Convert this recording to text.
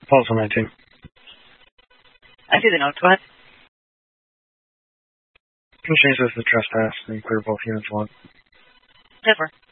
Paul's on 19. I see the notes. Go ahead. Can change this to trespass and clear both units one. Differ.